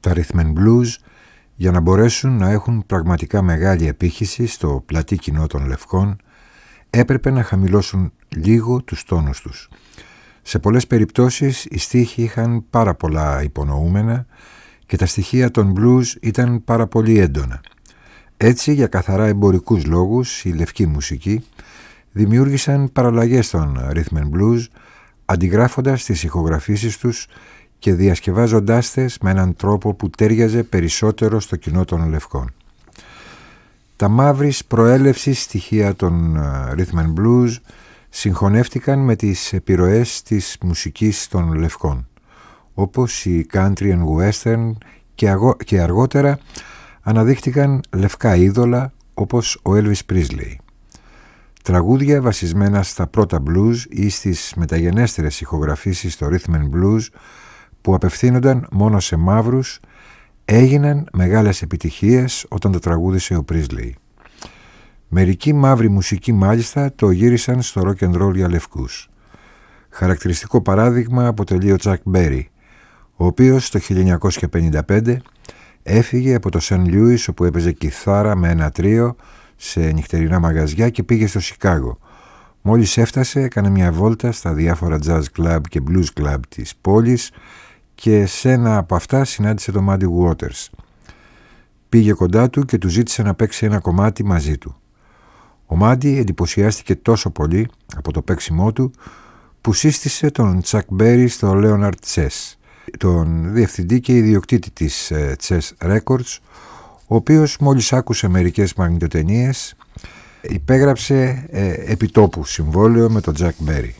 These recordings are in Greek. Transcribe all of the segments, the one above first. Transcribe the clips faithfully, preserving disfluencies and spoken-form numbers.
τα rhythm and blues για να μπορέσουν να έχουν πραγματικά μεγάλη επίχυση στο πλατή κοινό των λευκών έπρεπε να χαμηλώσουν λίγο τους τόνους τους. Σε πολλές περιπτώσεις οι στίχοι είχαν πάρα πολλά υπονοούμενα και τα στοιχεία των blues ήταν πάρα πολύ έντονα. Έτσι, για καθαρά εμπορικούς λόγους, οι λευκοί μουσικοί δημιούργησαν παραλλαγές των rhythm and blues, αντιγράφοντας τις ηχογραφήσεις τους και διασκευάζοντάς τες με έναν τρόπο που τέριαζε περισσότερο στο κοινό των λευκών. Τα μαύρης προέλευσης στοιχεία των rhythm and blues συγχωνεύτηκαν με τις επιρροές της μουσικής των λευκών, όπως η country and western, και, αγω... και αργότερα αναδείχτηκαν λευκά είδωλα όπως ο Elvis Presley. Τραγούδια βασισμένα στα πρώτα blues ή στις μεταγενέστερες ηχογραφήσεις στο rhythm and blues που απευθύνονταν μόνο σε μαύρους έγιναν μεγάλες επιτυχίες όταν το τραγούδισε ο Presley. Μερικοί μαύροι μουσικοί μάλιστα το γύρισαν στο rock and roll για λευκούς. Χαρακτηριστικό παράδειγμα αποτελεί ο Chuck Berry, ο οποίος το χίλια εννιακόσια πενήντα πέντε έφυγε από το Σεν Λούις, όπου έπαιζε κιθάρα με ένα τρίο σε νυχτερινά μαγαζιά, και πήγε στο Σικάγο. Μόλις έφτασε έκανε μια βόλτα στα διάφορα jazz club και blues club της πόλης και σε ένα από αυτά συνάντησε τον Muddy Waters. Πήγε κοντά του και του ζήτησε να παίξει ένα κομμάτι μαζί του. Ο Muddy εντυπωσιάστηκε τόσο πολύ από το παίξιμό του που σύστησε τον Chuck Berry στο Leonard Chess, τον διευθυντή και ιδιοκτήτη της Chess Records, ο οποίος μόλις άκουσε μερικές μαγνητοτενίες υπέγραψε ε, επιτόπου συμβόλαιο με τον Chuck Berry.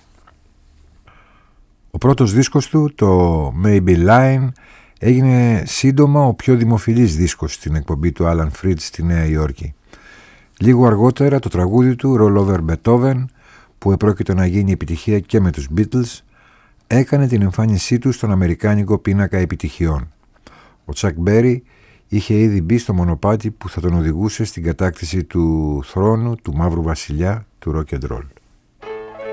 Ο πρώτος δίσκος του, το Maybe Line, έγινε σύντομα ο πιο δημοφιλής δίσκος στην εκπομπή του Alan Fritz στη Νέα Υόρκη. Λίγο αργότερα το τραγούδι του Roll Over Beethoven, που επρόκειτο να γίνει επιτυχία και με τους Beatles, έκανε την εμφάνισή του στον αμερικάνικο πίνακα επιτυχιών. Ο Chuck Berry είχε ήδη μπει στο μονοπάτι που θα τον οδηγούσε στην κατάκτηση του θρόνου του Μαύρου Βασιλιά του rock and roll.